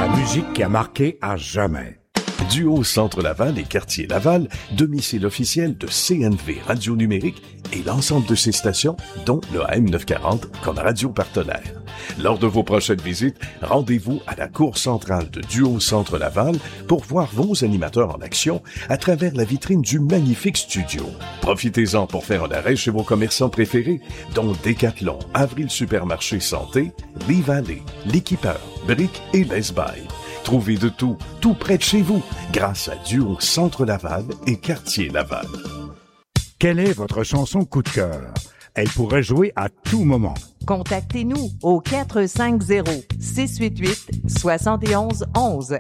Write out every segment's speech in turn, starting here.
La musique qui a marqué à jamais. Duo Centre Laval et Quartier Laval, domicile officiel de CNV Radio Numérique et l'ensemble de ses stations, dont le AM 940 comme radio partenaire. Lors de vos prochaines visites, rendez-vous à la cour centrale de Duo Centre Laval pour voir vos animateurs en action à travers la vitrine du magnifique studio. Profitez-en pour faire un arrêt chez vos commerçants préférés, dont Decathlon, Avril Supermarché Santé, Lee Valley, L'Équipeur, Brick et Best Buy. Trouvez de tout, tout près de chez vous, grâce à Duo Centre Laval et Quartier Laval. Quelle est votre chanson coup de cœur? Elle pourrait jouer à tout moment. Contactez-nous au 450-688-7111.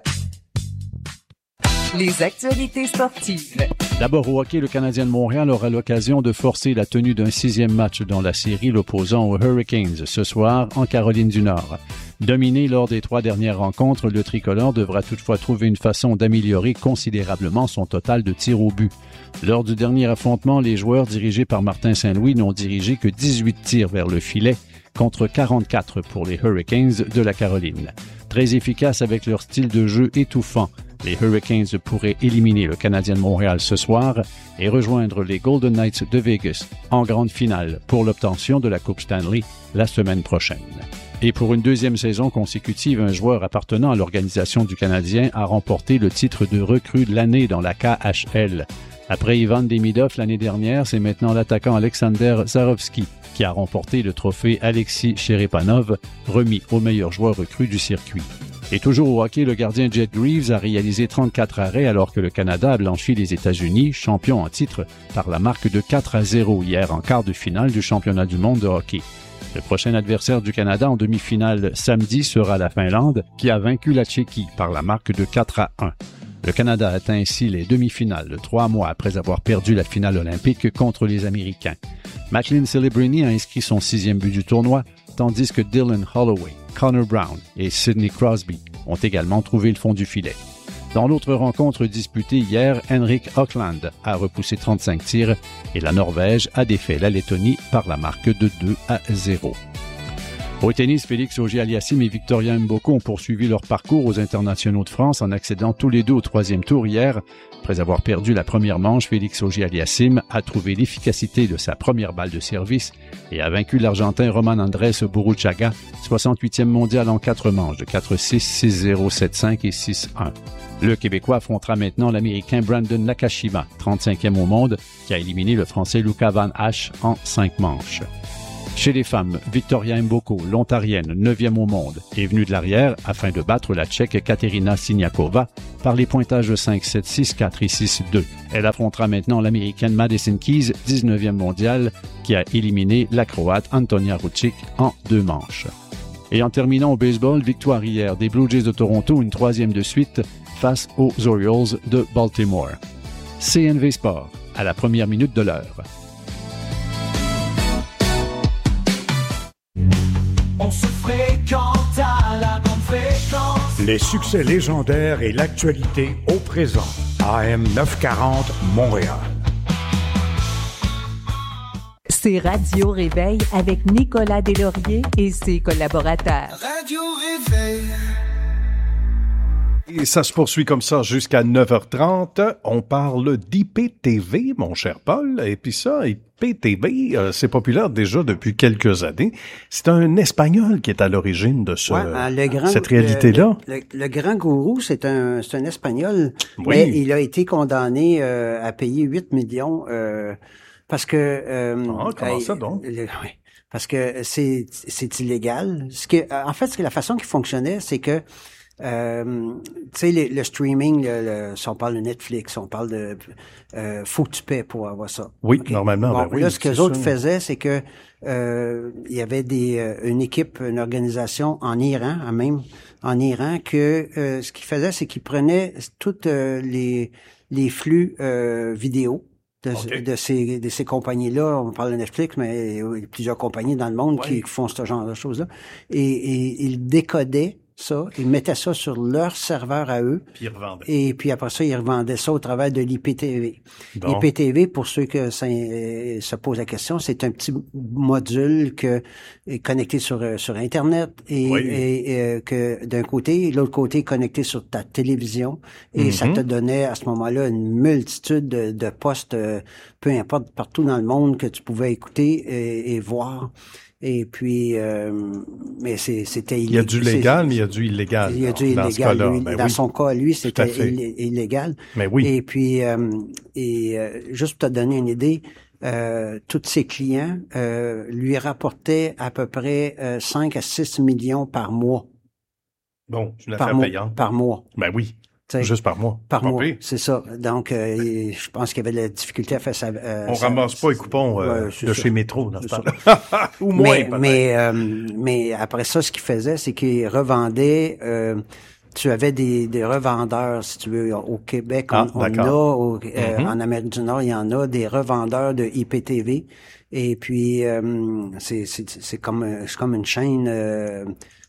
Les actualités sportives. D'abord au hockey, le Canadien de Montréal aura l'occasion de forcer la tenue d'un 6e match dans la série l'opposant aux Hurricanes ce soir en Caroline du Nord. Dominé lors des 3 dernières rencontres, le tricolore devra toutefois trouver une façon d'améliorer considérablement son total de tirs au but. Lors du dernier affrontement, les joueurs dirigés par Martin Saint-Louis n'ont dirigé que 18 tirs vers le filet contre 44 pour les Hurricanes de la Caroline. Très efficaces avec leur style de jeu étouffant, les Hurricanes pourraient éliminer le Canadien de Montréal ce soir et rejoindre les Golden Knights de Vegas en grande finale pour l'obtention de la Coupe Stanley la semaine prochaine. Et pour une deuxième saison consécutive, un joueur appartenant à l'organisation du Canadien a remporté le titre de recrue de l'année dans la KHL. Après Ivan Demidov l'année dernière, c'est maintenant l'attaquant Alexander Zarovski qui a remporté le trophée Alexis Cherepanov, remis au meilleur joueur recru du circuit. Et toujours au hockey, le gardien Jet Greaves a réalisé 34 arrêts alors que le Canada a blanchi les États-Unis, champion en titre, par la marque de 4-0 hier en quart de finale du championnat du monde de hockey. Le prochain adversaire du Canada en demi-finale samedi sera la Finlande, qui a vaincu la Tchéquie par la marque de 4-1. Le Canada atteint ainsi les demi-finales 3 mois après avoir perdu la finale olympique contre les Américains. Macklin Celebrini a inscrit son 6e but du tournoi, tandis que Dylan Holloway, Connor Brown et Sidney Crosby ont également trouvé le fond du filet. Dans l'autre rencontre disputée hier, Henrik Hockland a repoussé 35 tirs et la Norvège a défait la Lettonie par la marque de 2-0. Au tennis, Félix Auger-Aliassime et Victoria Mboko ont poursuivi leur parcours aux internationaux de France en accédant tous les deux au 3e tour hier. Après avoir perdu la première manche, Félix Auger-Aliassime a trouvé l'efficacité de sa première balle de service et a vaincu l'Argentin Roman Andrés Buruchaga, 68e mondial en 4 manches de 4-6, 6-0, 7-5 et 6-1. Le Québécois affrontera maintenant l'Américain Brandon Nakashima, 35e au monde, qui a éliminé le Français Luca Van Hache en 5 manches. Chez les femmes, Victoria Mboko, l'Ontarienne, 9e au monde, est venue de l'arrière afin de battre la Tchèque Katerina Siniakova par les pointages de 5-7, 6-4 et 6-2. Elle affrontera maintenant l'Américaine Madison Keys, 19e mondiale, qui a éliminé la Croate Antonia Rucic en 2 manches. Et en terminant au baseball, victoire hier des Blue Jays de Toronto, une 3e de suite face aux Orioles de Baltimore. CNV Sport, à la première minute de l'heure. On se fréquente à la grande fréquence. Les succès légendaires et l'actualité au présent. AM 940 Montréal. C'est Radio Réveil avec Nicolas Deslauriers et ses collaborateurs. Radio Réveil. Et ça se poursuit comme ça jusqu'à 9h30. On parle d'IPTV, mon cher Paul. Et puis ça, IPTV, c'est populaire déjà depuis quelques années. C'est un Espagnol qui est à l'origine de cette réalité-là. Le grand gourou, c'est un Espagnol. Oui. Mais il a été condamné à payer 8 millions parce que... comment ça donc? Oui. Parce que c'est illégal. En fait, la façon qui fonctionnait, c'est que tu sais, le streaming, si on parle de Netflix, on parle de faut que tu paies pour avoir ça. Oui, okay. normalement. Bon, oui, là, ce que les autres faisaient, c'est que il y avait une équipe, une organisation en Iran, que ce qu'ils faisaient, c'est qu'ils prenaient toutes les flux vidéo de ces compagnies-là. On parle de Netflix, mais il y a plusieurs compagnies dans le monde qui font ce genre de choses-là. Et ils décodaient ça. Ils mettaient ça sur leur serveur à eux. Puis ils revendaient. Et puis après ça, ils revendaient ça au travers de l'IPTV. Bon. L'IPTV, pour ceux que ça se posent la question, c'est un petit module que est connecté sur Internet et que d'un côté, l'autre côté est connecté sur ta télévision. Et ça te donnait à ce moment-là une multitude de postes, peu importe, partout dans le monde que tu pouvais écouter et voir. Et puis, mais c'était illégal. Il y a du légal, mais il y a du illégal. Il y a du illégal. Dans son cas, lui, c'était illégal. Mais oui. Et puis, juste pour te donner une idée, tous ses clients lui rapportaient à peu près 5 à 6 millions par mois. Bon, c'est une affaire payante. Par mois. Ben oui. T'sais, juste par mois. Par mois, c'est ça. Donc, je pense qu'il y avait de la difficulté à faire ça. On ramasse pas les coupons de chez Métro dans ce temps-là. Ou moins, mais après ça, ce qu'il faisait, c'est qu'il revendait... tu avais des revendeurs, si tu veux, au Québec, on a, en Amérique du Nord, il y en a des revendeurs de IPTV. Et puis, c'est comme une chaîne...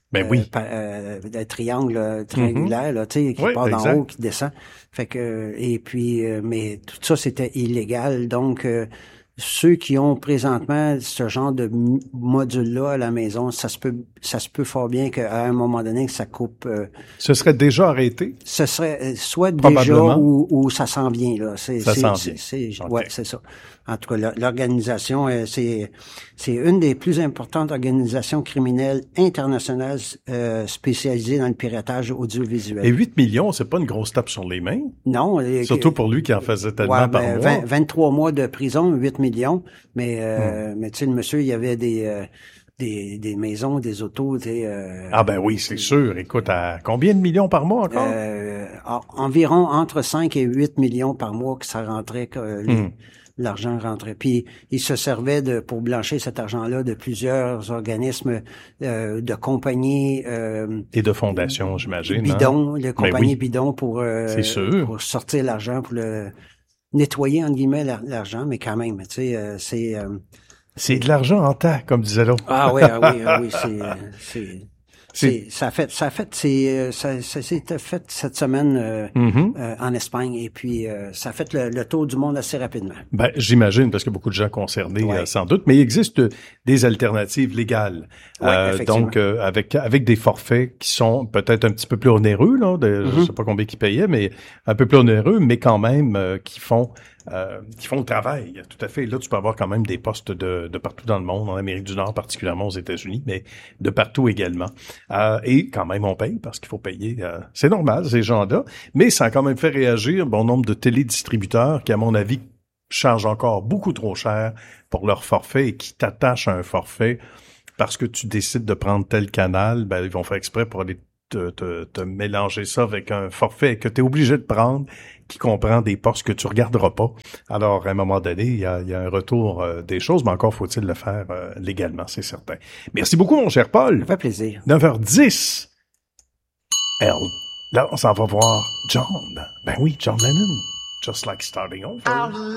de triangle triangulaire, là, tu sais, qui part d'en haut, qui descend. Fait que, et puis, mais tout ça, c'était illégal. Donc, ceux qui ont présentement ce genre de module-là à la maison, ça se peut fort bien qu'à un moment donné, que ça coupe. Ce serait déjà arrêté? Ce serait soit déjà ou ça s'en vient, là. Ça s'en vient. Ouais, c'est ça. En tout cas, l'organisation, c'est une des plus importantes organisations criminelles internationales spécialisées dans le piratage audiovisuel. Et 8 millions, c'est pas une grosse tape sur les mains? Non. Surtout pour lui qui en faisait tellement par mois. 23 mois de prison, 8 millions. Mais tu sais, le monsieur, il y avait des maisons, des autos, Ah ben oui, c'est sûr. Écoute, à combien de millions par mois encore? Environ entre 5 et 8 millions par mois que ça rentrait, l'argent rentrait. Puis il se servait pour blanchir cet argent-là de plusieurs organismes, de compagnies et de fondations, j'imagine. Bidons, de compagnies bidons pour sortir l'argent, pour le nettoyer entre guillemets l'argent, mais quand même, tu sais, c'est de l'argent en tas, comme disait l'autre. Ah oui, ça s'était fait cette semaine en Espagne et puis ça a fait le tour du monde assez rapidement. Ben j'imagine parce qu'il y a beaucoup de gens concernés sans doute, mais il existe des alternatives légales. Donc avec des forfaits qui sont peut-être un petit peu plus onéreux là, je sais pas combien qu'ils payaient, mais un peu plus onéreux, mais quand même qui font le travail. Tout à fait. Là, tu peux avoir quand même des postes de partout dans le monde, en Amérique du Nord, particulièrement aux États-Unis, mais de partout également. Et quand même, on paye parce qu'il faut payer. C'est normal, ces gens-là. Mais ça a quand même fait réagir bon nombre de télédistributeurs qui, à mon avis, chargent encore beaucoup trop cher pour leur forfait et qui t'attachent à un forfait parce que tu décides de prendre tel canal. Ben, ils vont faire exprès pour aller te mélanger ça avec un forfait que tu es obligé de prendre qui comprend des postes que tu regarderas pas. Alors, à un moment donné, il y a un retour des choses, mais encore faut-il le faire légalement, c'est certain. Merci beaucoup, mon cher Paul. Ça fait plaisir. 9h10. Là, on s'en va voir John. Ben oui, John Lennon. Just like starting over.